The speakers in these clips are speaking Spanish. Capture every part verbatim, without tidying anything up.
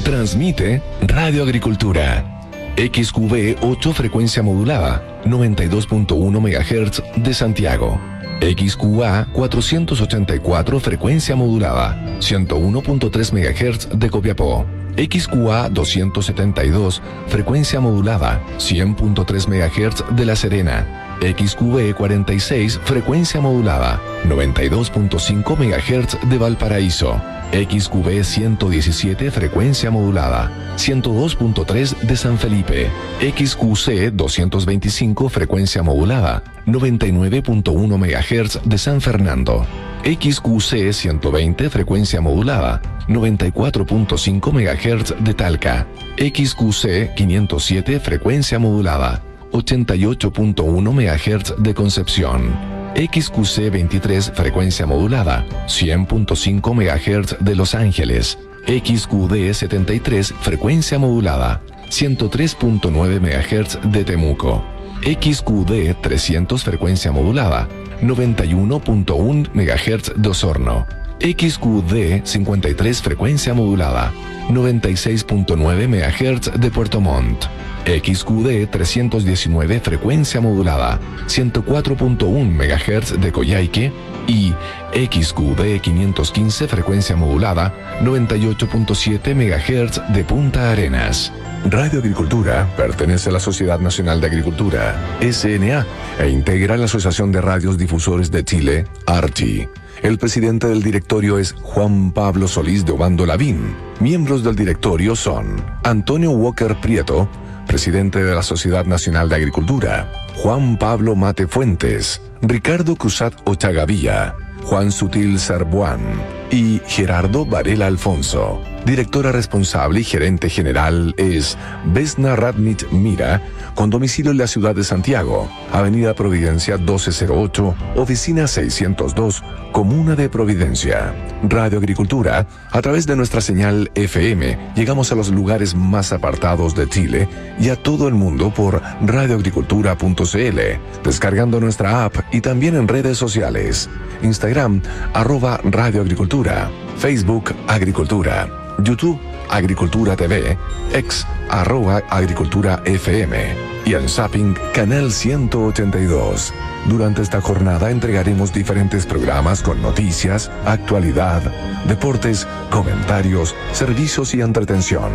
Transmite Radio Agricultura. X Q V ocho frecuencia modulada, noventa y dos punto uno megahertz de Santiago. X Q A cuatrocientos ochenta y cuatro frecuencia modulada, ciento uno punto tres megahertz de Copiapó. X Q A doscientos setenta y dos frecuencia modulada, cien punto tres megahertz de La Serena. X Q B cuarenta y seis frecuencia modulada, noventa y dos punto cinco megahertz de Valparaíso. X Q B ciento diecisiete frecuencia modulada, ciento dos punto tres de San Felipe. X Q C doscientos veinticinco frecuencia modulada, noventa y nueve punto uno megahertz de San Fernando. X Q C ciento veinte frecuencia modulada, noventa y cuatro punto cinco megahertz de Talca. X Q C quinientos siete frecuencia modulada, ochenta y ocho punto uno megahertz de Concepción. X Q C veintitrés frecuencia modulada, cien punto cinco megahertz de Los Ángeles. X Q D setenta y tres frecuencia modulada, ciento tres punto nueve megahertz de Temuco. X Q D trescientos frecuencia modulada, noventa y uno punto uno megahertz de Osorno. X Q D cincuenta y tres frecuencia modulada, noventa y seis punto nueve megahertz de Puerto Montt. X Q D trescientos diecinueve frecuencia modulada, ciento cuatro punto uno megahertz de Coyhaique, y X Q D quinientos quince frecuencia modulada, noventa y ocho punto siete megahertz de Punta Arenas. Radio Agricultura pertenece a la Sociedad Nacional de Agricultura, S N A, e integra la Asociación de Radios Difusores de Chile, ARCHI. El presidente del directorio es Juan Pablo Solís de Obando Lavín. Miembros del directorio son Antonio Walker Prieto, presidente de la Sociedad Nacional de Agricultura; Juan Pablo Mate Fuentes; Ricardo Cruzat Ochagavía; Juan Sutil Sarbuán y Gerardo Varela Alfonso. Directora responsable y gerente general es Vesna Radnich Mira, con domicilio en la ciudad de Santiago, Avenida Providencia doce cero ocho, Oficina seiscientos dos, Comuna de Providencia. Radio Agricultura, a través de nuestra señal F M, llegamos a los lugares más apartados de Chile y a todo el mundo por radioagricultura punto c l, descargando nuestra app y también en redes sociales. Instagram, arroba Radio Agricultura; Facebook, Agricultura; YouTube, Agricultura T V; X, arroba Agricultura F M; y en Zapping, Canal ciento ochenta y dos. Durante esta jornada entregaremos diferentes programas con noticias, actualidad, deportes, comentarios, servicios y entretención.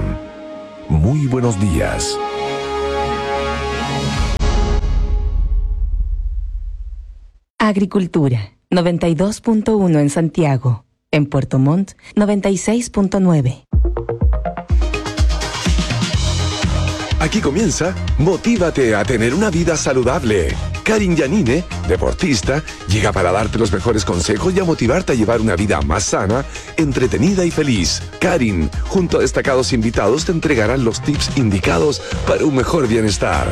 Muy buenos días. Agricultura, noventa y dos punto uno en Santiago. En Puerto Montt, noventa y seis punto nueve. Aquí comienza Motívate a tener una vida saludable. Karin Yanine, deportista, llega para darte los mejores consejos y a motivarte a llevar una vida más sana, entretenida y feliz. Karin, junto a destacados invitados, te entregarán los tips indicados para un mejor bienestar.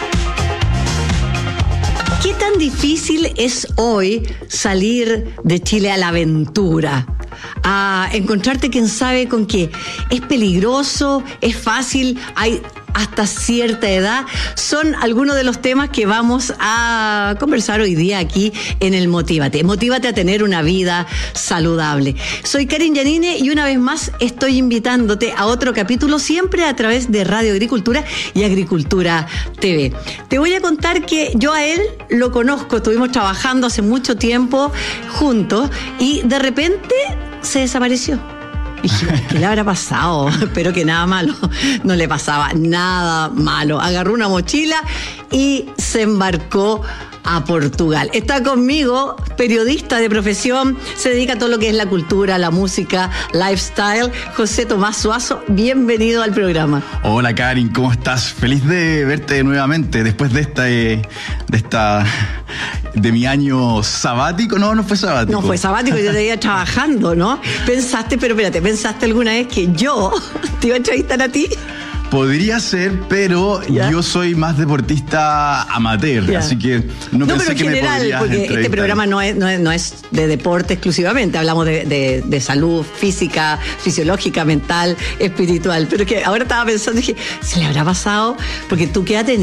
¿Qué tan difícil es hoy salir de Chile a la aventura? A encontrarte quién sabe con qué. ¿Es peligroso? ¿Es fácil? ¿Hay hasta cierta edad? Son algunos de los temas que vamos a conversar hoy día aquí en el Motívate. Motívate a tener una vida saludable. Soy Karin Yanine y una vez más estoy invitándote a otro capítulo, siempre a través de Radio Agricultura y Agricultura T V. Te voy a contar que yo a él lo conozco, estuvimos trabajando hace mucho tiempo juntos y de repente se desapareció. Y dije, ¿qué le habrá pasado? Espero que nada malo. No le pasaba nada malo. Agarró una mochila y se embarcó a Portugal. Está conmigo, periodista de profesión, se dedica a todo lo que es la cultura, la música, lifestyle, José Tomás Suazo. Bienvenido al programa. Hola Karin, ¿cómo estás? Feliz de verte nuevamente después de esta, de esta, de mi año sabático. No, no fue sabático. No fue sabático, yo te iba trabajando, ¿no? Pensaste, pero espérate, ¿pensaste alguna vez que yo te iba a entrevistar a ti? Podría ser, pero ¿ya? Yo soy más deportista amateur, ¿ya? Así que no, no pensé que general, me podrías porque este programa no es, no, es, no es de deporte exclusivamente, hablamos de, de, de salud física, fisiológica, mental, espiritual, pero que ahora estaba pensando, dije, ¿se le habrá pasado? Porque tú, ¿qué edad tenés?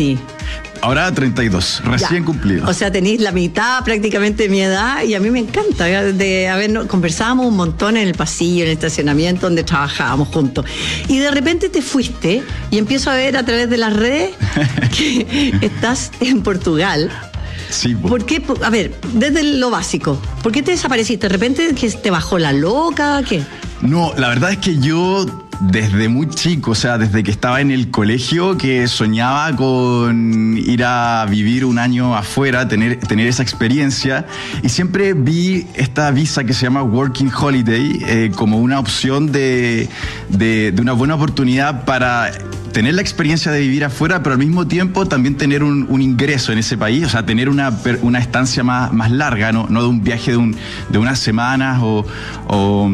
Ahora treinta y dos, recién Ya. cumplido. O sea, tenéis la mitad prácticamente de mi edad y a mí me encanta. De haber, conversábamos un montón en el pasillo, en el estacionamiento donde trabajábamos juntos. Y de repente te fuiste y empiezo a ver a través de las redes que estás en Portugal. Sí, po. ¿Por qué? A ver, desde lo básico, ¿por qué te desapareciste? ¿De repente que te bajó la loca? ¿Qué? No, la verdad es que yo desde muy chico, o sea, desde que estaba en el colegio, que soñaba con ir a vivir un año afuera, tener, tener esa experiencia, y siempre vi esta visa que se llama Working Holiday eh, como una opción de, de, de una buena oportunidad para tener la experiencia de vivir afuera, pero al mismo tiempo también tener un, un ingreso en ese país, o sea, tener una, una estancia más, más larga, no, no de un viaje de, un, de unas semanas o... o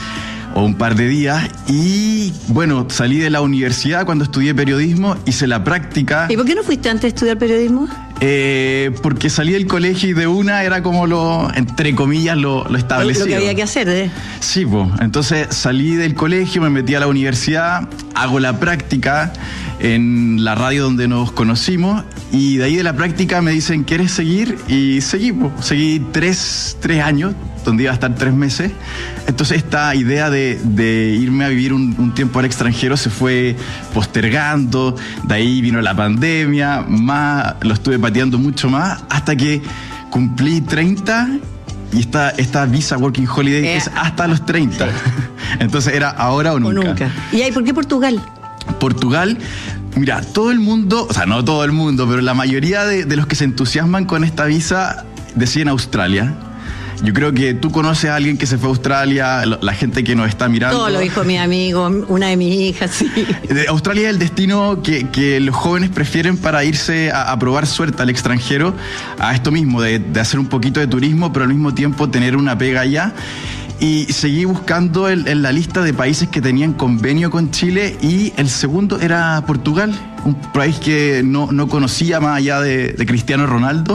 o un par de días. Y bueno, salí de la universidad cuando estudié periodismo, hice la práctica. ¿Y por qué no fuiste antes a estudiar periodismo? Eh, porque salí del colegio y de una era como lo, entre comillas, lo, lo establecido. Lo que había que hacer, ¿eh? Sí, pues. Entonces salí del colegio, me metí a la universidad, hago la práctica en la radio donde nos conocimos, y de ahí de la práctica me dicen, ¿quieres seguir? Y seguí, pues. Seguí tres, tres años, donde iba a estar tres meses. Entonces esta idea de, de irme a vivir un, un tiempo al extranjero se fue postergando, de ahí vino la pandemia, más lo estuve pateando mucho más, hasta que cumplí treinta y esta, esta visa Working Holiday Eh, es hasta los treinta. Sí. Entonces era ahora o nunca. O nunca. ¿Y ahí por qué Portugal? Portugal, mira, todo el mundo, o sea, no todo el mundo, pero la mayoría de, de los que se entusiasman con esta visa deciden Australia. Yo creo que tú conoces a alguien que se fue a Australia, la gente que nos está mirando. Todo lo dijo mi amigo, una de mis hijas, sí. Australia es el destino que, que los jóvenes prefieren para irse a, a probar suerte al extranjero, a esto mismo, de, de hacer un poquito de turismo, pero al mismo tiempo tener una pega allá. Y seguí buscando el, en la lista de países que tenían convenio con Chile, y el segundo era Portugal, un país que no, no conocía más allá de, de Cristiano Ronaldo.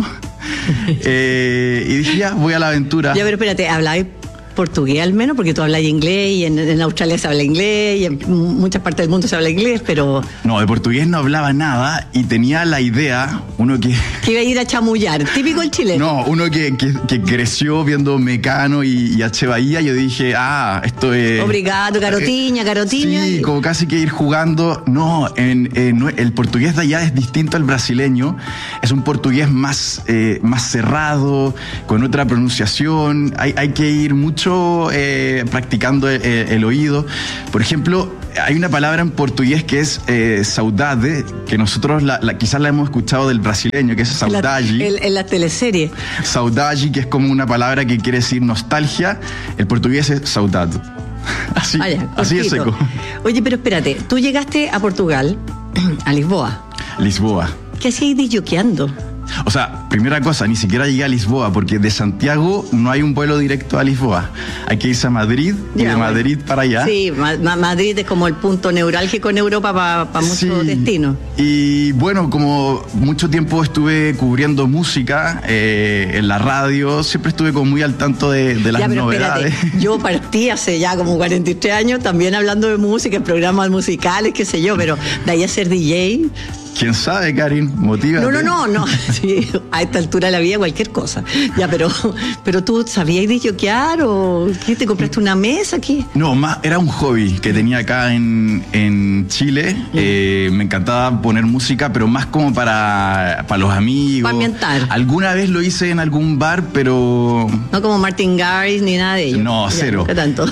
eh, y dije, ya, voy a la aventura. Ya, pero espérate, ¿habláis portugués al menos? Porque tú hablas inglés, y en, en Australia se habla inglés, y en muchas partes del mundo se habla inglés, pero... No, de portugués no hablaba nada, y tenía la idea, uno que... Que iba a ir a chamullar, típico el chileno. No, uno que, que, que creció viendo Mecano y, y H. Bahía, yo dije, ah, esto es... Obrigado, carotiña, carotiña. Sí, como casi que ir jugando. No, en, en, el portugués de allá es distinto al brasileño, es un portugués más, eh, más cerrado, con otra pronunciación, hay, hay que ir mucho Eh, practicando el, el oído. Por ejemplo, hay una palabra en portugués que es eh, saudade, que nosotros la, la, quizás la hemos escuchado del brasileño, que es saudade. En la, en la teleserie. Saudade, que es como una palabra que quiere decir nostalgia. El portugués es saudade. Así, ah, ya, así es seco. Oye, pero espérate, tú llegaste a Portugal, a Lisboa. Lisboa. ¿Qué hacías disjoqueando? O sea, primera cosa, ni siquiera llegué a Lisboa, porque de Santiago no hay un vuelo directo a Lisboa. Hay que irse a Madrid, y ya, de bueno. Madrid para allá. Sí, ma- ma- Madrid es como el punto neurálgico en Europa para pa muchos Sí. destinos. Y bueno, como mucho tiempo estuve cubriendo música eh, en la radio, siempre estuve como muy al tanto de, de las ya, pero novedades. espérate, yo partí hace ya como cuarenta y tres años también hablando de música, en programas musicales, qué sé yo, pero de ahí a ser D J... ¿Quién sabe, Karin? Motívate. No, no, no, no. Sí, a esta altura de la vida cualquier cosa. Ya, pero, pero tú sabías disjoquear o ¿qué, te compraste una mesa aquí? No, más era un hobby que tenía acá en, en Chile. Eh, me encantaba poner música, pero más como para, para los amigos. Para ambientar. Alguna vez lo hice en algún bar, pero... No como Martin Garrix ni nada de ello. No, Ya, cero. ¿qué tanto?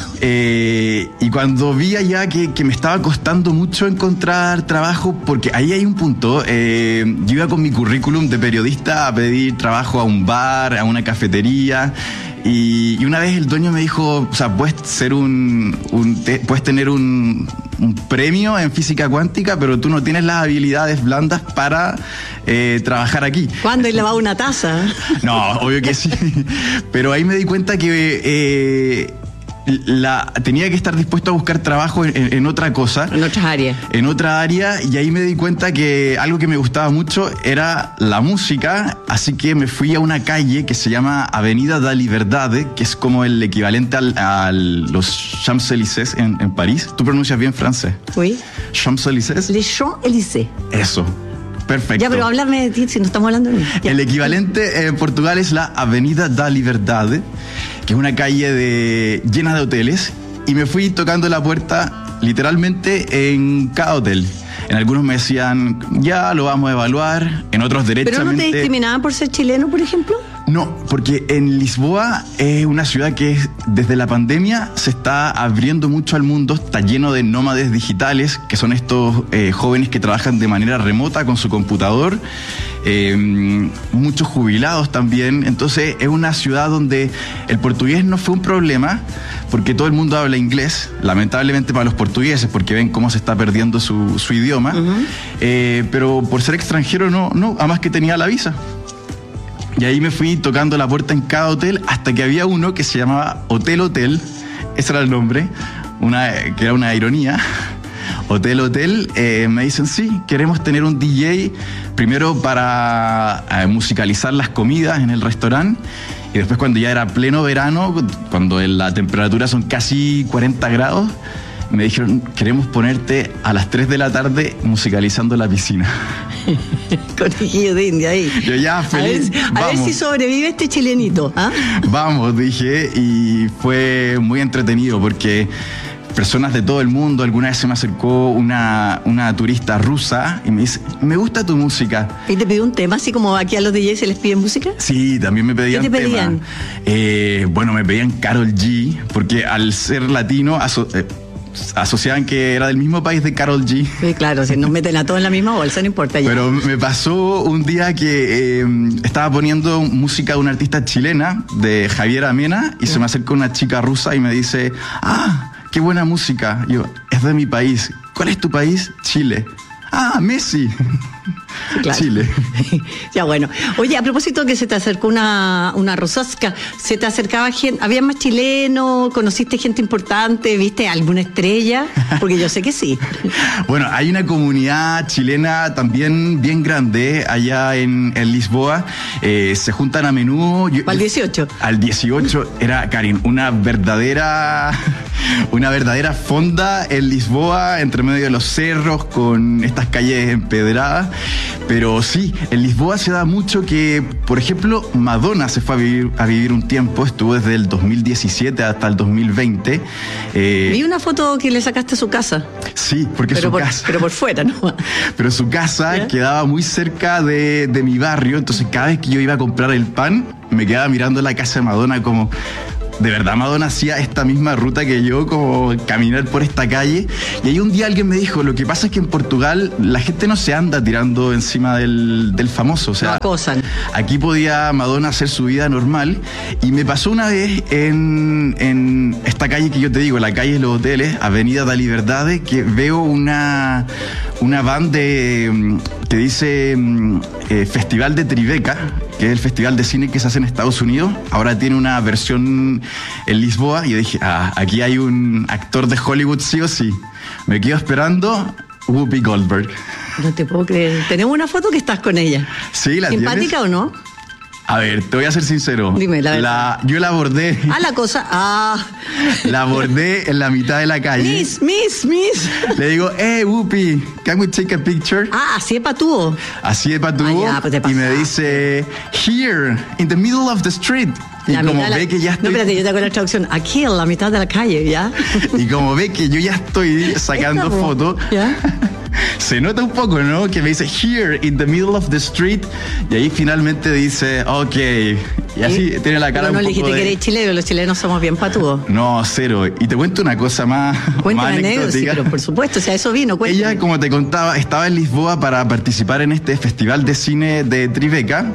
Eh, y cuando vi allá que, que me estaba costando mucho encontrar trabajo, porque ahí hay un punto. Eh, yo iba con mi currículum de periodista a pedir trabajo a un bar, a una cafetería. Y, y una vez el dueño me dijo, o sea, puedes ser un, un te, puedes tener un, un premio en física cuántica, pero tú no tienes las habilidades blandas para eh, trabajar aquí. ¿Cuándo he lavado una taza? No, obvio que sí. Pero ahí me di cuenta que eh, la, tenía que estar dispuesto a buscar trabajo en, en otra cosa. En otras áreas. En otra área, y ahí me di cuenta que algo que me gustaba mucho era la música, así que me fui a una calle que se llama Avenida da Liberdade, que es como el equivalente al, a los Champs-Élysées en, en París. ¿Tú pronuncias bien francés? Oui. Champs-Élysées. Les Champs-Élysées. Eso. Perfecto. Ya, pero háblame de ti, si no estamos hablando de mí. Ya. El equivalente en Portugal es la Avenida da Liberdade, que es una calle de, llena de hoteles, y me fui tocando la puerta literalmente en cada hotel. En algunos me decían, ya lo vamos a evaluar, en otros derechamente... ¿Pero no te discriminaban por ser chileno, por ejemplo? No, porque en Lisboa es una ciudad que desde la pandemia se está abriendo mucho al mundo, está lleno de nómades digitales, que son estos eh, jóvenes que trabajan de manera remota con su computador, eh, muchos jubilados también. Entonces es una ciudad donde el portugués no fue un problema, porque todo el mundo habla inglés, lamentablemente para los portugueses, porque ven cómo se está perdiendo su, su idioma, uh-huh. eh, pero por ser extranjero no, no, además que tenía la visa. Y ahí me fui tocando la puerta en cada hotel hasta que había uno que se llamaba Hotel Hotel, ese era el nombre, una, que era una ironía. Hotel Hotel, eh, me dicen, sí, queremos tener un D J primero para eh, musicalizar las comidas en el restaurante, y después cuando ya era pleno verano, cuando la temperatura son casi cuarenta grados, me dijeron, queremos ponerte a las tres de la tarde musicalizando la piscina. Conejillo de India ahí. Yo ya feliz. A ver, a ver si sobrevive este chilenito. ¿Ah? Vamos, dije, y fue muy entretenido porque personas de todo el mundo, alguna vez se me acercó una, una turista rusa y me dice, me gusta tu música. ¿Y te pidió un tema, así como aquí a los D Js se les piden música? Sí, también me pedían ¿Qué te pedían? tema. Eh, bueno, me pedían Karol G, porque al ser latino... Aso- eh, asociaban que era del mismo país de Karol G. Sí, claro, si nos meten a todos en la misma bolsa, no importa. Ya. Pero me pasó un día que eh, estaba poniendo música de una artista chilena, de Javier Amena, y ¿sí? Se me acerca una chica rusa y me dice, ah, qué buena música. Y yo, es de mi país. ¿Cuál es tu país? Chile. Ah, Messi. Sí, claro. Chile. Ya, bueno. Oye, a propósito que se te acercó una, una rosasca, ¿se te acercaba gente? ¿Había más chilenos? ¿Conociste gente importante? ¿Viste alguna estrella? Porque yo sé que sí. Bueno, hay una comunidad chilena también bien grande allá en, en Lisboa. Eh, se juntan a menudo. Yo, ¿Al dieciocho? Al dieciocho era, Karin, una verdadera... Una verdadera fonda en Lisboa, entre medio de los cerros, con estas calles empedradas. Pero sí, en Lisboa se da mucho que, por ejemplo, Madonna se fue a vivir, a vivir un tiempo, estuvo desde el dos mil diecisiete hasta el dos mil veinte. Eh, Vi una foto que le sacaste a su casa. Sí, porque pero su por, casa... Pero por fuera, ¿no? Pero su casa ¿ya? Quedaba muy cerca de, de mi barrio, entonces cada vez que yo iba a comprar el pan, me quedaba mirando la casa de Madonna como... De verdad, Madonna hacía esta misma ruta que yo, como caminar por esta calle. Y ahí un día alguien me dijo, lo que pasa es que en Portugal la gente no se anda tirando encima del, del famoso. O sea, no acosan. Aquí podía Madonna hacer su vida normal. Y me pasó una vez en, en esta calle que yo te digo, la calle de los hoteles, Avenida da Liberdade, que veo una, una van de, que dice eh, Festival de Tribeca, que es el festival de cine que se hace en Estados Unidos. Ahora tiene una versión en Lisboa y yo dije, ah, aquí hay un actor de Hollywood sí o sí. Me quedo esperando Whoopi Goldberg. No te puedo creer. Tenemos una foto que estás con ella. Sí, ¿la ¿simpática tienes? o no? A ver, te voy a ser sincero. Dime, la verdad. La, yo la abordé. Ah, la cosa. Ah. La abordé en la mitad de la calle. Miss, miss, miss. Le digo, hey, Whoopi, can we take a picture? Ah, así de patúo. Así de patúo. Ah, ya, pues y me dice, here, in the middle of the street. Y la como ve la... que ya estoy... No, espérate, yo te hago la traducción. Aquí, en la mitad de la calle, ¿ya? Y como ve que yo ya estoy sacando fotos... ¿Ya? Se nota un poco, ¿no? Que me dice, here, in the middle of the street. Y ahí finalmente dice, ok. Y así ¿Y? tiene la cara Pero no un le poco dijiste de... que eres chileno, los chilenos somos bien patudos. No, cero. Y te cuento una cosa más, Cuéntame más anécdota, sí, anecdótica. pero por supuesto, o sea, eso vino, cuéntame. Ella, como te contaba, estaba en Lisboa para participar en este festival de cine de Tribeca.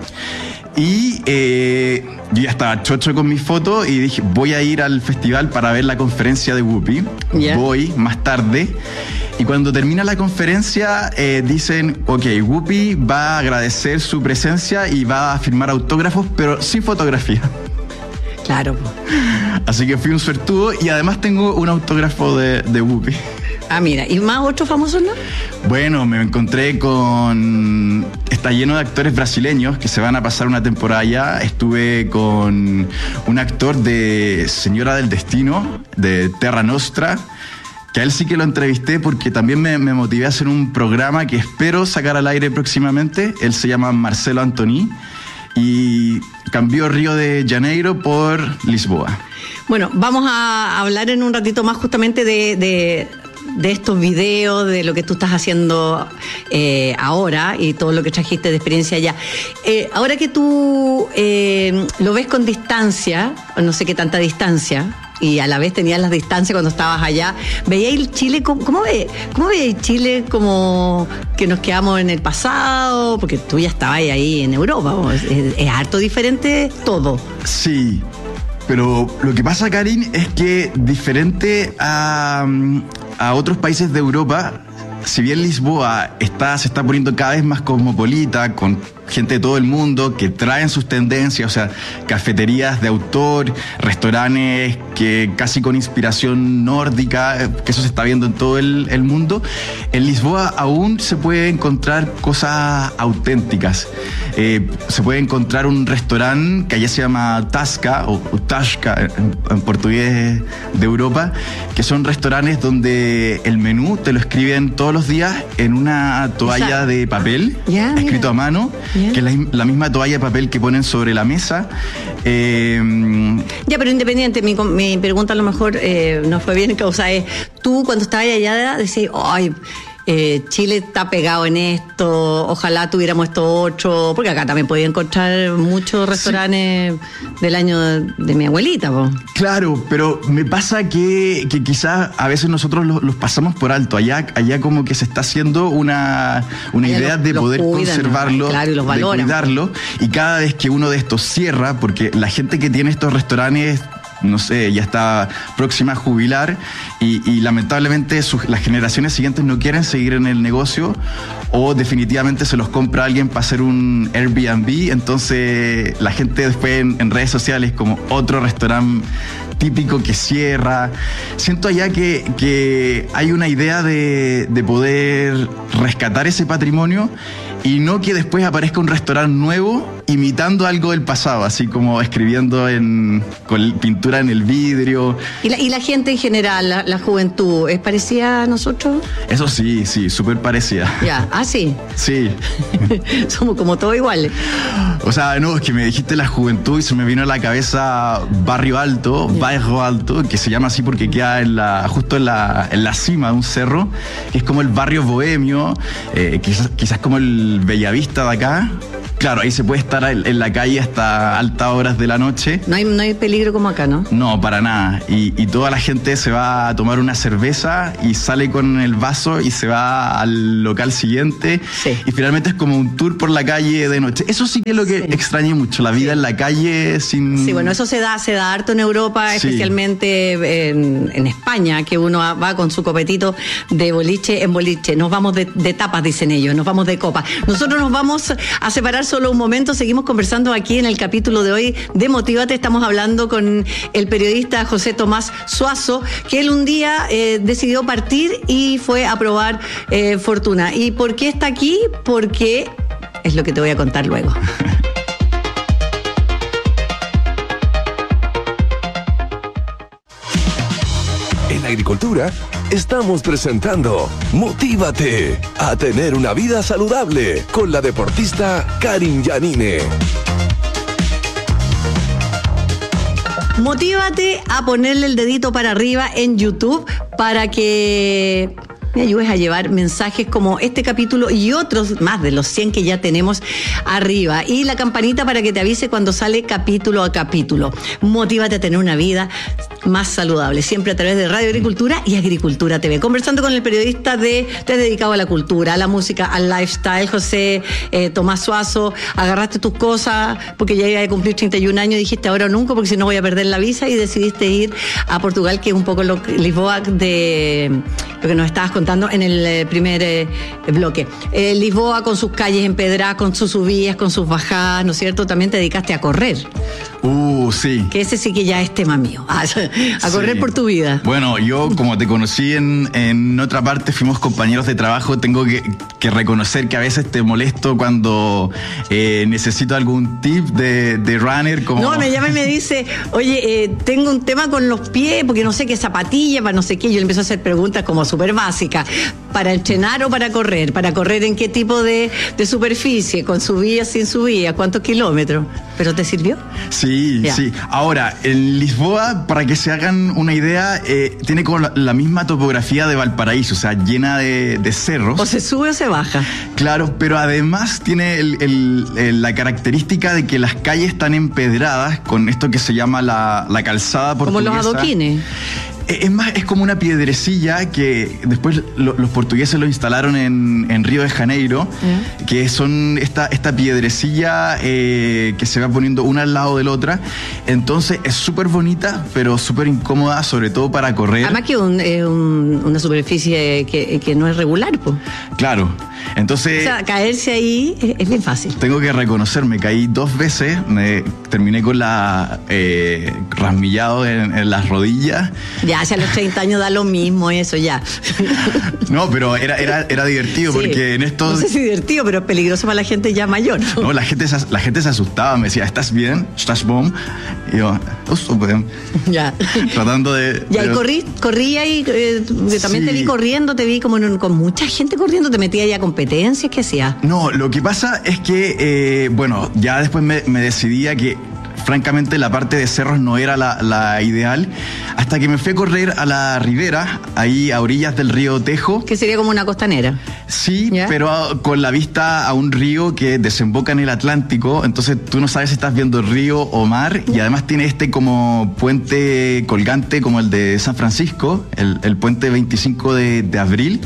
Y eh, yo ya estaba chocho con mi foto y dije, voy a ir al festival para ver la conferencia de Whoopi. Yeah. Voy más tarde. Y cuando termina la conferencia, eh, dicen, ok, Whoopi va a agradecer su presencia y va a firmar autógrafos, pero sin fotografía. Claro. Así que fui un suertudo y además tengo un autógrafo de, de Whoopi. Ah, mira, ¿y más otros famosos, no? Bueno, me encontré con... Está lleno de actores brasileños que se van a pasar una temporada allá. Estuve con un actor de Señora del Destino, de Terra Nostra. que a él sí que lo entrevisté porque también me, me motivé a hacer un programa que espero sacar al aire próximamente. Él se llama Marcelo Antoni y cambió Río de Janeiro por Lisboa. Bueno, vamos a hablar en un ratito más justamente de, de, de estos videos, de lo que tú estás haciendo eh, ahora y todo lo que trajiste de experiencia allá. Eh, ahora que tú eh, lo ves con distancia, no sé qué tanta distancia, y a la vez tenías las distancias cuando estabas allá, ¿veíais Chile? ¿Cómo, cómo, ve, cómo veíais Chile como que nos quedamos en el pasado? Porque tú ya estabas ahí en Europa, es, es, es harto diferente todo. Sí, pero lo que pasa, Karin, es que diferente a, a otros países de Europa, si bien Lisboa está, se está poniendo cada vez más cosmopolita, con gente de todo el mundo que traen sus tendencias, o sea, cafeterías de autor, restaurantes que casi con inspiración nórdica, que eso se está viendo en todo el, el mundo. En Lisboa aún se puede encontrar cosas auténticas. Eh, se puede encontrar un restaurante que allá se llama Tasca o, o Tasca en, en portugués de Europa, que son restaurantes donde el menú te lo escriben todos los días en una toalla, o sea, de papel, ya, escrito mira. a mano. Bien. Que es la, la misma toalla de papel que ponen sobre la mesa. Eh, ya, pero independiente, mi, mi pregunta a lo mejor eh, no fue bien causada. Es, tú cuando estabas allá decías, ay, eh, Chile está pegado en esto, ojalá tuviéramos esto otro, porque acá también podía encontrar muchos restaurantes sí. del año de, de mi abuelita. Po. Claro, pero me pasa que, que quizás a veces nosotros los, los pasamos por alto. Allá, allá como que se está haciendo una, una idea los, de los poder cuidan, conservarlo, claro, y los valoran, de cuidarlo, y cada vez que uno de estos cierra, porque la gente que tiene estos restaurantes, no sé, ya está próxima a jubilar y, y lamentablemente sus, las generaciones siguientes no quieren seguir en el negocio o definitivamente se los compra alguien para hacer un Airbnb, entonces la gente después en, en redes sociales como otro restaurante típico que cierra. Siento allá que, que hay una idea de, de poder rescatar ese patrimonio y no que después aparezca un restaurante nuevo imitando algo del pasado, así como escribiendo en, con pintura en el vidrio. ¿Y la, y la gente en general, la, la juventud, es parecida a nosotros? Eso sí, sí, súper parecida. Ya, ¿ah, sí? Sí. Somos como todos iguales. O sea, no, es que me dijiste la juventud y se me vino a la cabeza Barrio Alto, yeah. Bairro Alto, que se llama así porque queda en la, justo en la, en la cima de un cerro, que es como el barrio bohemio, eh, quizás, quizás como el Bellavista de acá. Claro, ahí se puede estar en la calle hasta altas horas de la noche. No hay, no hay peligro como acá, ¿no? No, para nada. Y, y toda la gente se va a tomar una cerveza y sale con el vaso y se va al local siguiente. Sí. Y finalmente es como un tour por la calle de noche. Eso sí que es lo que sí. extrañé mucho, la vida sí. en la calle sin... Sí, bueno, eso se da, se da harto en Europa, sí. especialmente en, en España, que uno va con su copetito de boliche en boliche. Nos vamos de, de tapas, dicen ellos, nos vamos de copa. Nosotros nos vamos a separar solo un momento, seguimos conversando aquí en el capítulo de hoy de Motívate. Estamos hablando con el periodista José Tomás Suazo, que él un día eh, decidió partir y fue a probar eh, fortuna. ¿Y por qué está aquí? Porque es lo que te voy a contar luego. En Agricultura estamos presentando Motívate a tener una vida saludable con la deportista Karin Yanine. Motívate a ponerle el dedito para arriba en YouTube para que me ayudes a llevar mensajes como este capítulo y otros más de los cien que ya tenemos arriba. Y la campanita para que te avise cuando sale capítulo a capítulo. Motívate a tener una vida más saludable, siempre a través de Radio Agricultura y Agricultura T V. Conversando con el periodista de, te has dedicado a la cultura, a la música, al lifestyle, José eh, Tomás Suazo. Agarraste tus cosas porque ya iba a cumplir treinta y un años y dijiste ahora o nunca porque si no voy a perder la visa y decidiste ir a Portugal, que es un poco lo, Lisboa de lo que nos estabas contando en el eh, primer eh, bloque. Eh, Lisboa con sus calles empedradas, con sus subidas, con sus bajadas, ¿no es cierto? También te dedicaste a correr. Uh, sí. Que ese sí que ya es tema mío. A, a correr Sí. por tu vida. Bueno, yo como te conocí en, en otra parte, fuimos compañeros de trabajo, tengo que, que reconocer que a veces te molesto cuando eh, necesito algún tip de, de runner. Como... No, me llama y me dice, oye, eh, tengo un tema con los pies, porque no sé qué zapatilla, para no sé qué. Yo le empiezo a hacer preguntas como súper básicas. ¿Para entrenar o para correr? ¿Para correr en qué tipo de, de superficie? ¿Con subida, sin subida? ¿Cuántos kilómetros? ¿Pero te sirvió? Sí, Ya. sí. Ahora, en Lisboa, para que se hagan una idea, eh, tiene como la, la misma topografía de Valparaíso, o sea, llena de, de cerros. ¿O se sube o se baja? Claro, pero además tiene el- el- el- la característica de que las calles están empedradas con esto que se llama la, la calzada Como portuguesa. los adoquines. Es más, es como una piedrecilla que después lo- los portugueses lo instalaron en, en Río de Janeiro, Mm. que son esta, esta piedrecilla eh, que se va poniendo una al lado de la otra. Entonces es súper bonita, pero súper incómoda, sobre todo para correr. Además que un, eh, un- una superficie que, que no es regular, pues. Claro. Entonces... O sea, caerse ahí es, es bien fácil. Tengo que reconocer, me caí dos veces, me terminé con la eh, rasmillado en, en las rodillas. Ya, hacia los treinta años da lo mismo eso, ya. No, pero era, era, era divertido Sí. porque en estos... No sé si divertido, pero es peligroso para la gente ya mayor. No, la gente, se, la gente se asustaba, me decía, ¿estás bien? ¿Estás bom? Y yo, "Oh, súper". Ya. Tratando de... Ya, y de- corrí, corría y eh, también te Sí. vi corriendo, te vi como en un- con mucha gente corriendo, te metía ya a competencias, ¿qué hacías? No, lo que pasa es que, eh, bueno, ya después me, me decidí a que, francamente, la parte de cerros no era la, la ideal, hasta que me fui a correr a la ribera, ahí a orillas del río Tejo. Que sería como una costanera. Sí, ¿Ya? pero con la vista a un río que desemboca en el Atlántico, entonces tú no sabes si estás viendo río o mar, y además tiene este como puente colgante como el de San Francisco, el, el puente veinticinco de, de abril.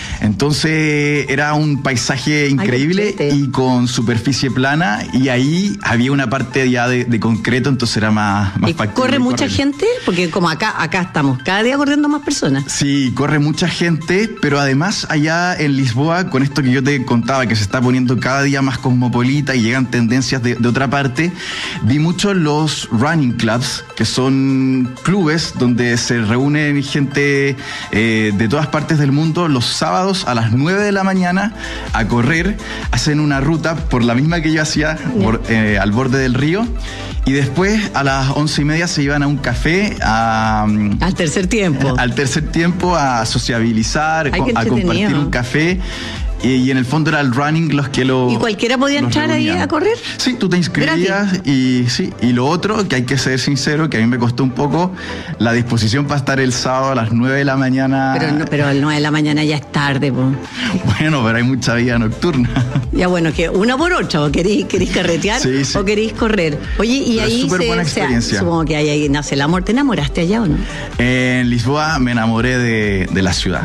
Entonces era un paisaje increíble qué chete. y con superficie plana, y ahí había una parte ya de, de concreto, entonces era más, más ¿Y factible corre mucha correr. gente? Porque como acá, acá estamos, cada día corriendo más personas. Sí, corre mucha gente, pero además allá en Lisboa, con esto que yo te contaba, que se está poniendo cada día más cosmopolita y llegan tendencias de, de otra parte, vi mucho los running clubs, que son clubes donde se reúnen gente eh, de todas partes del mundo los sábados a las nueve de la mañana a correr, hacen una ruta por la misma que yo hacía, por, eh, al borde del río, y después a las once y media se iban a un café a... Al tercer tiempo. Al tercer tiempo a sociabilizar, Ay, qué a compartir entretenido. un café. Y, y en el fondo era el running los que lo... ¿Y cualquiera podía los entrar ahí reunían. a correr? Sí, tú te inscribías y sí. Y lo otro, que hay que ser sincero, que a mí me costó un poco, la disposición para estar el sábado a las nueve de la mañana. Pero, no, pero a las nueve de la mañana ya es tarde, po. Bueno, pero hay mucha vida nocturna. Ya bueno, que una por ocho, o queréis, queréis carretear Sí, sí. o queréis correr. Oye, y Pero es ahí súper se, buena o sea, experiencia. supongo que ahí, ahí nace el amor. ¿Te enamoraste allá o no? En Lisboa me enamoré de, de la ciudad.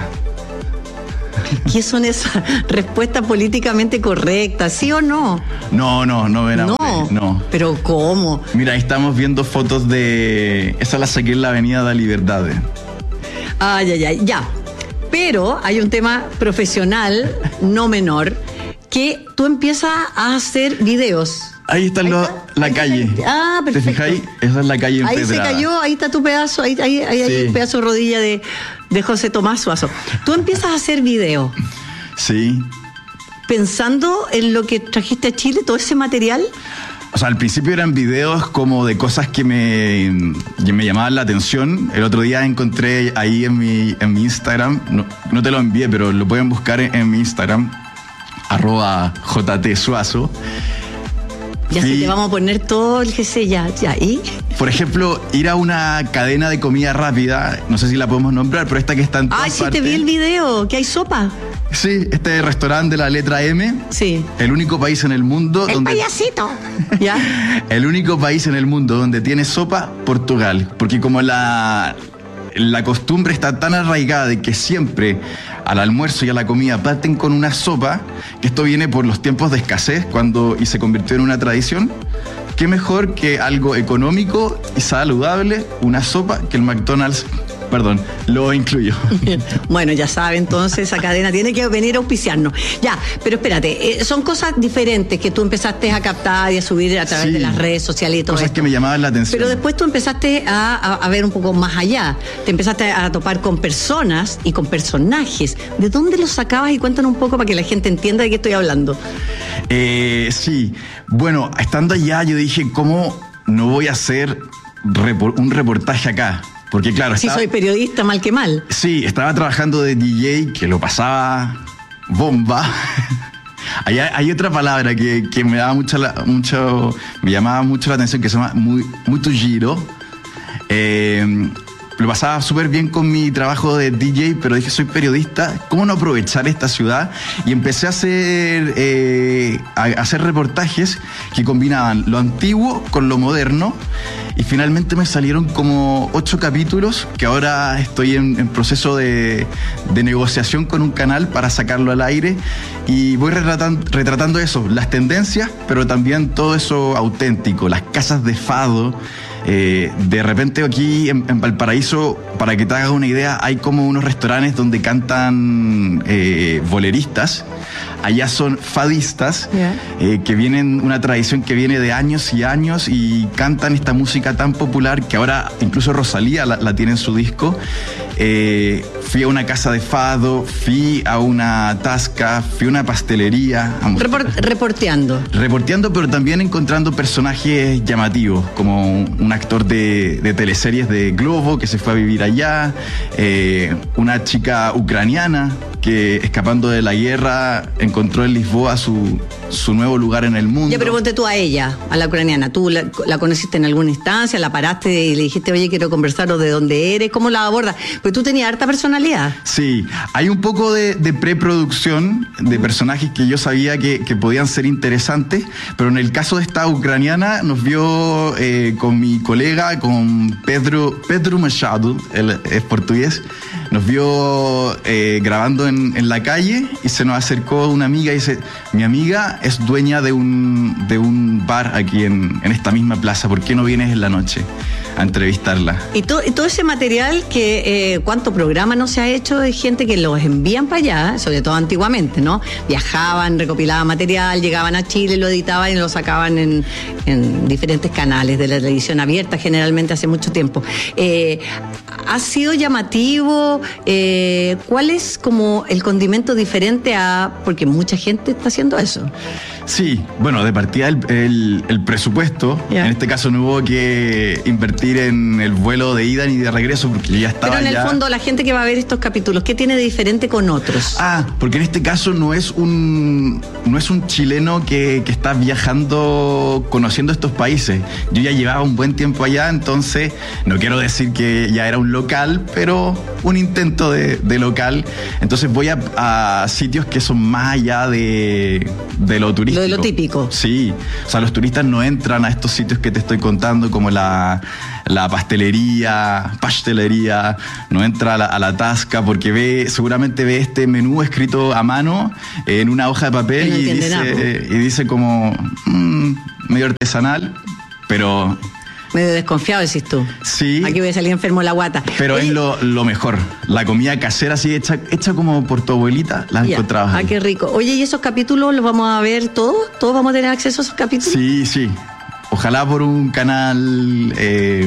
¿Qué son esas respuestas políticamente correctas? ¿Sí o no? No, no, no me enamoré. No. No. ¿Pero cómo? Mira, ahí estamos viendo fotos de... Esa la saqué en la Avenida da Liberdade. Ay, ay, ay, ya. Pero hay un tema profesional, no menor, que tú empiezas a hacer videos. Ahí está, Ahí lo- está, la ahí está. calle. Ah, perfecto. ¿Te fijáis? Esa es la calle Ahí se empedrada. cayó, ahí está tu pedazo, ahí, ahí, ahí hay Sí. un pedazo de rodilla de, de José Tomás Suazo. Tú empiezas a hacer videos Sí. pensando en lo que trajiste a Chile, todo ese material. O sea, al principio eran videos como de cosas que me, que me llamaban la atención. El otro día encontré ahí en mi, en mi Instagram, no, no te lo envié, pero lo pueden buscar en, en mi Instagram, arroba jtsuazo. Ya Sí. se te vamos a poner todo el G C ya, ya, ¿y? Por ejemplo, ir a una cadena de comida rápida, no sé si la podemos nombrar, pero esta que está en todas Ay, sí, partes. te vi el video, que hay sopa. Sí, este restaurante de la letra M, Sí. el único país en el mundo El donde... payasito. ¿Ya? El único país en el mundo donde tiene sopa, Portugal. Porque como la, la costumbre está tan arraigada de que siempre al almuerzo y a la comida parten con una sopa, que esto viene por los tiempos de escasez cuando y se convirtió en una tradición, qué mejor que algo económico y saludable, una sopa, que el McDonald's Perdón, lo incluyo. Bueno, ya sabe, entonces esa cadena tiene que venir a auspiciarnos. Ya, pero espérate, eh, son cosas diferentes que tú empezaste a captar y a subir a través Sí. de las redes sociales y todo Cosas esto. que me llamaban la atención. Pero después tú empezaste a, a, a ver un poco más allá. Te empezaste a topar con personas y con personajes. ¿De dónde los sacabas? Y cuéntanos un poco para que la gente entienda de qué estoy hablando. Eh, sí, bueno, estando allá yo dije, ¿cómo no voy a hacer repor- un reportaje acá? Porque claro, Si estaba, soy periodista, mal que mal. sí, estaba trabajando de D J, que lo pasaba bomba. Hay, hay otra palabra que, que me daba mucha la- mucho, me llamaba mucho la atención, que se llama muy, muito giro. Eh, lo pasaba súper bien con mi trabajo de D J, pero dije, soy periodista, ¿cómo no aprovechar esta ciudad? Y empecé a hacer, eh, a, a hacer reportajes que combinaban lo antiguo con lo moderno, y finalmente me salieron como ocho capítulos que ahora estoy en, en proceso de, de negociación con un canal para sacarlo al aire, y voy retratando, retratando eso, las tendencias, pero también todo eso auténtico, las casas de fado. Eh, de repente aquí en, en Valparaíso, para que te hagas una idea, hay como unos restaurantes donde cantan eh, boleristas. Allá son fadistas, Yeah. eh, que vienen, una tradición que viene de años y años, y cantan esta música tan popular que ahora incluso Rosalía la, la tiene en su disco. Eh, fui a una casa de fado, fui a una tasca, fui a una pastelería. a mostrar- Report- reporteando. Reporteando, pero también encontrando personajes llamativos, como un actor de, de teleseries de Globo que se fue a vivir allá, eh, una chica ucraniana que, escapando de la guerra, encontró en Lisboa su, su nuevo lugar en el mundo. Ya, pero ponte tú a ella, a la ucraniana. ¿Tú la, la conociste en alguna instancia? ¿La paraste y le dijiste, oye, quiero conversar o de dónde eres? ¿Cómo la abordas? Pues tú tenías harta personalidad. Sí, hay un poco de, de preproducción de personajes que yo sabía que, que podían ser interesantes, pero en el caso de esta ucraniana nos vio eh, con mi colega, con Pedro, Pedro Machado, él es portugués, nos vio eh, grabando en, en la calle, y se nos acercó una amiga y dice, mi amiga es dueña de un, de un bar aquí en, en esta misma plaza, ¿por qué no vienes en la noche a entrevistarla? Y, to- y todo ese material que, eh, ¿cuánto programa no se ha hecho de gente que los envían para allá? Sobre todo antiguamente, ¿no? Viajaban, recopilaban material, llegaban a Chile, lo editaban y lo sacaban en, en diferentes canales de la televisión abierta, generalmente hace mucho tiempo. Eh, ¿Ha sido llamativo? Eh, ¿Cuál es como el condimento diferente a...? Porque mucha gente está haciendo eso. Sí, bueno, de partida el, el- el presupuesto, Ya. en este caso no hubo que invertir en el vuelo de ida ni de regreso porque yo ya estaba Pero en ya... el fondo, la gente que va a ver estos capítulos, ¿qué tiene de diferente con otros? Ah, porque en este caso no es un no es un chileno que, que está viajando, conociendo estos países. Yo ya llevaba un buen tiempo allá, entonces no quiero decir que ya era un local, pero un intento de, de local. Entonces voy a, a sitios que son más allá de, de lo turístico. Lo de lo típico. Sí, o sea, los turistas no entran a estos sitios que te estoy contando, como la, la pastelería, pastelería, no entra a la, a la tasca porque ve, seguramente ve este menú escrito a mano en una hoja de papel Y no y, entiende dice, nada, po. y dice como mm, medio artesanal, pero Medio desconfiado, decís tú. sí. Aquí voy a salir enfermo de la guata. Pero Oye, es lo, lo mejor. La comida casera así hecha, hecha como por tu abuelita, la ya. encontrabas Ah, ahí. qué rico. Oye, ¿y esos capítulos los vamos a ver todos? ¿Todos vamos a tener acceso a esos capítulos? Sí, sí. Ojalá por un canal eh,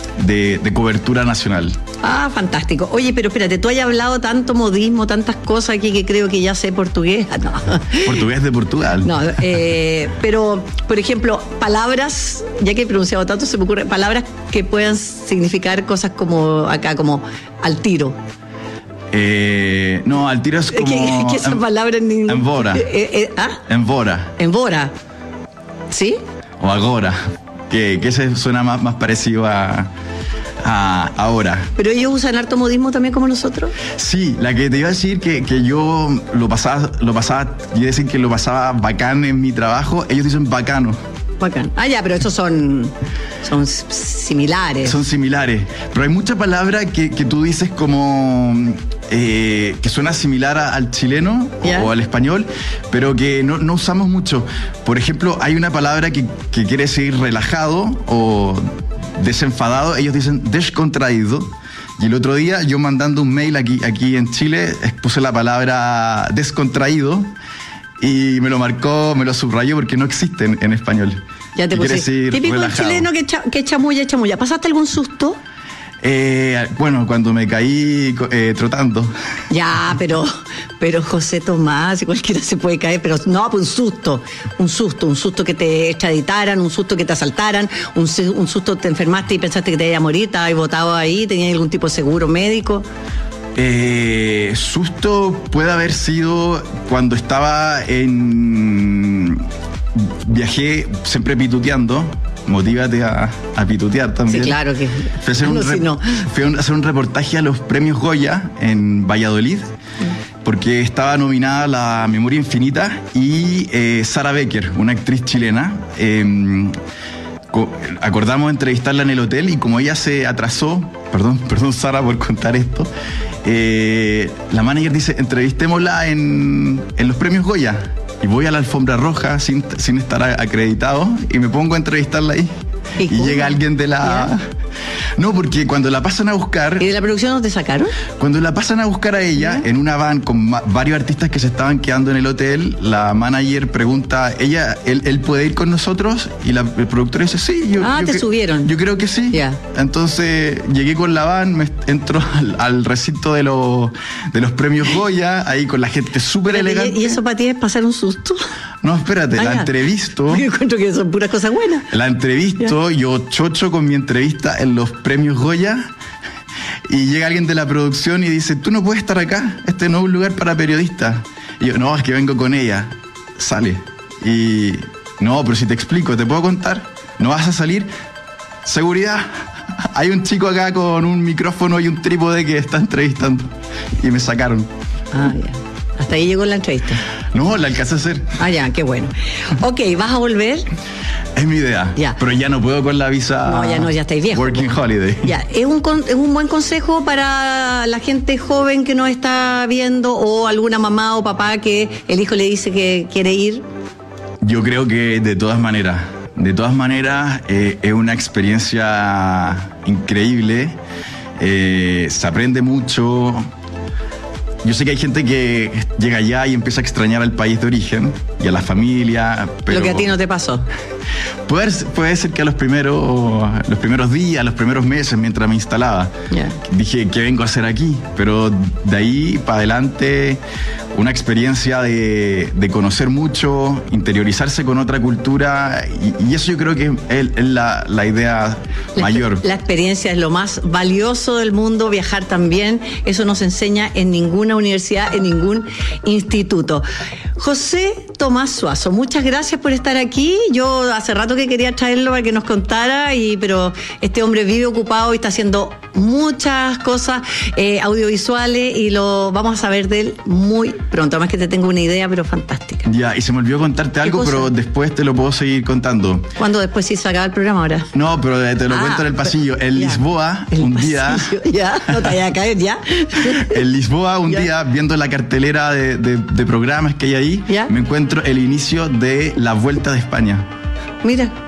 de, de cobertura nacional. Ah, fantástico. Oye, pero espérate, tú hayas hablado tanto modismo, tantas cosas aquí que creo que ya sé portugués. Ah, no. Portugués de Portugal. No, eh, pero, por ejemplo, palabras, ya que he pronunciado tanto, se me ocurre, palabras que puedan significar cosas como acá, como al tiro. Eh, no, al tiro es como... ¿Qué, qué esa en- palabra en inglés? Embora. Eh, eh, ¿Ah? Embora. Embora. ¿Sí? O agora. Que, que ese suena más, más parecido a, a ahora. ¿Pero ellos usan harto modismo también como nosotros? Sí, la que te iba a decir que, que yo lo pasaba, lo pasaba, yo decir que lo pasaba bacán en mi trabajo, ellos dicen bacano. Bacán. Ah, ya, pero estos son, son s- similares. Son similares. Pero hay mucha palabra que, que tú dices como eh, que suena similar a- al chileno Ya. o al español, pero que no, no usamos mucho. Por ejemplo, hay una palabra que, que quiere decir relajado o desenfadado. Ellos dicen descontraído, Y el otro día yo mandando un mail aquí, aquí en Chile, puse la palabra descontraído y me lo marcó, me lo subrayó porque no existe en, en español. Ya te puse. Típico relajado. Chileno que, cha, que chamulla, chamulla. ¿Pasaste algún susto? Eh, bueno, cuando me caí eh, trotando. Ya, pero, pero José Tomás, cualquiera se puede caer, pero no, pues un susto, un susto, un susto que te extraditaran, un susto que te asaltaran, un, un susto te enfermaste y pensaste que te ibas a morir, estabas botado ahí, tenías algún tipo de seguro médico. Eh, susto puede haber sido cuando estaba en... Viajé siempre pituteando. Motívate a, a pitutear también. Sí, claro que. Fui a, hacer un no, rep- si no. fui a hacer un reportaje a los premios Goya en Valladolid, porque estaba nominada La Memoria Infinita y eh, Sara Becker, una actriz chilena. Eh, co- acordamos entrevistarla en el hotel y como ella se atrasó, perdón, perdón Sara por contar esto, eh, la manager dice, entrevistémosla en, en los premios Goya. Y voy a la alfombra roja sin, sin estar acreditado y me pongo a entrevistarla ahí. ¿Y, y llega alguien de la... ¿Ya? No, porque cuando la pasan a buscar... ¿Y de la producción no te sacaron? Cuando la pasan a buscar a ella, ¿ya? En una van con ma- varios artistas que se estaban quedando en el hotel, la manager pregunta, ella, él, él puede ir con nosotros, y la, el productor dice, sí. Yo, ah, yo te que, subieron. Yo creo que sí. Ya. Entonces llegué con la van, me entro al, al recinto de, lo, de los premios Goya, ahí con la gente súper elegante. ¿Y eso para ti es pasar un susto? No, espérate, ah, la ya. entrevisto. Yo encuentro que son puras cosas buenas. La entrevisto, ya. Yo chocho con mi entrevista en los premios Goya y llega alguien de la producción y dice, tú no puedes estar acá, este no es un lugar para periodistas. Y yo, no, es que vengo con ella. Sale. Y, no, pero si te explico, ¿te puedo contar? ¿No vas a salir? Seguridad. Hay un chico acá con un micrófono y un trípode que está entrevistando. Y me sacaron. Ah, ya. Hasta ahí llegó la entrevista. No, la alcancé a hacer. Ah, ya, qué bueno. Ok, ¿vas a volver? Es mi idea. Ya. Pero ya no puedo con la visa. No, ya no, ya estáis viejos. Working Holiday. Ya, es un, con- es un buen consejo para la gente joven que nos está viendo o alguna mamá o papá que el hijo le dice que quiere ir. Yo creo que de todas maneras, de todas maneras eh, es una experiencia increíble, eh, se aprende mucho. Yo sé que hay gente que llega allá y empieza a extrañar al país de origen y a la familia, pero Lo que a ti no te pasó. puede, puede ser que a los primeros, los primeros días, los primeros meses, mientras me instalaba, Ya. dije, ¿qué vengo a hacer aquí? Pero de ahí para adelante, una experiencia de, de conocer mucho, interiorizarse con otra cultura, y, y eso yo creo que es, es la, la idea La- mayor. La experiencia es lo más valioso del mundo, viajar también, eso no se enseña en ninguna universidad, en ningún instituto. José Tomás Suazo, muchas gracias por estar aquí. Yo hace rato que quería traerlo para que nos contara, y, pero este hombre vive ocupado y está haciendo muchas cosas eh, audiovisuales, y lo vamos a saber de él muy pronto. Además que te tengo una idea, pero fantástica. Ya, y se me olvidó contarte algo, cosa? pero después te lo puedo seguir contando. ¿Cuándo después sí se acaba el programa ahora? No, pero te lo Ah, cuento en el pasillo. En ya. Lisboa, El un día... pasillo, ya, no te vayas a caer, ya. En Lisboa, un Ya. día, viendo la cartelera de, de- de programas que hay ahí, Ya. me encuentro el inicio de La Vuelta de España. Mira.